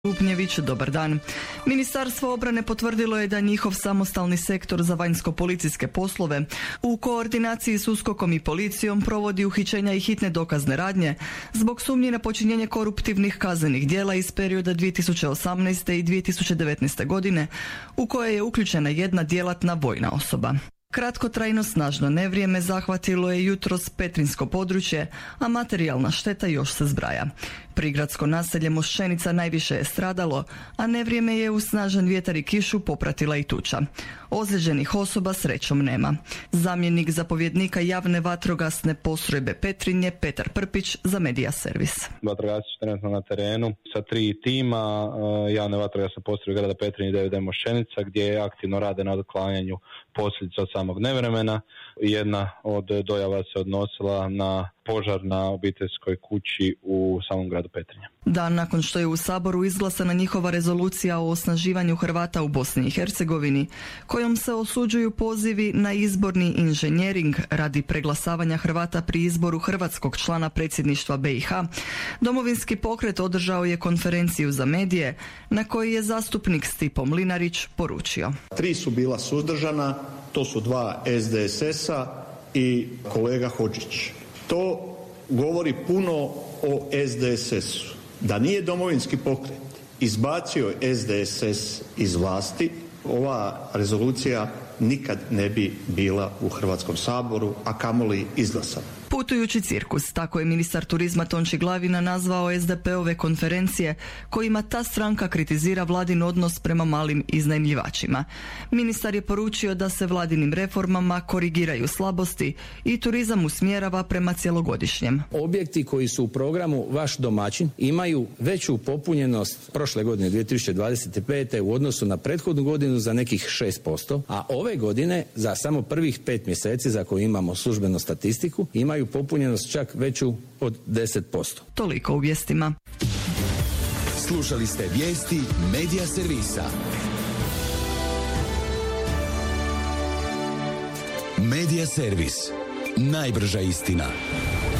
Lupnjević, dobar dan. Ministarstvo obrane potvrdilo je da njihov samostalni sektor za vanjsko-policijske poslove u koordinaciji s USKOK-om i policijom provodi uhićenja i hitne dokazne radnje zbog sumnje na počinjenje koruptivnih kaznenih djela iz perioda 2018. i 2019. godine u koje je uključena jedna djelatna vojna osoba. Kratkotrajno snažno nevrijeme zahvatilo je jutros petrinjsko područje, a materijalna šteta još se zbraja. Prigradsko naselje Moščenica najviše je stradalo, a nevrijeme je uz snažan vjetar i kišu popratila i tuča. Ozlijeđenih osoba srećom nema. Zamjenik zapovjednika javne vatrogasne postrojbe Petrinje Petar Prpić za Media Servis. Vatrogasci su trenutno na terenu sa 3 tima javne vatrogasne postrojbe grada Petrinje i DVD Moščenica gdje aktivno rade na otklanjanju posljedica od samog nevremena. Jedna od dojava se odnosila na požar na obiteljskoj kući u samom gradu Petrinje. Dan nakon što je u Saboru izglasana njihova rezolucija o osnaživanju Hrvata u Bosni i Hercegovini, kojom se osuđuju pozivi na izborni inženjering radi preglasavanja Hrvata pri izboru hrvatskog člana predsjedništva BiH, Domovinski pokret održao je konferenciju za medije na kojoj je zastupnik Stipo Mlinarić poručio. 3 su bila suzdržana, to su 2 SDSS-a i kolega Hodžić. To govori puno o SDSS-u. Da nije Domovinski pokret izbacio SDSS iz vlasti, ova rezolucija nikad ne bi bila u Hrvatskom saboru, a kamoli izglasana. Putujući cirkus, tako je ministar turizma Tonči Glavina nazvao SDP-ove konferencije kojima ta stranka kritizira vladin odnos prema malim iznajmljivačima. Ministar je poručio da se vladinim reformama korigiraju slabosti i turizam usmjerava prema cjelogodišnjem. Objekti koji su u programu Vaš domaćin imaju veću popunjenost prošle godine 2025. u odnosu na prethodnu godinu za nekih 6%, a ove godine za samo prvih 5 mjeseci za koje imamo službenu statistiku imaju popunjenost čak veću od 10%. Toliko u vijestima. Slušali ste vijesti Media Servisa. Media Servis. Najbrža istina.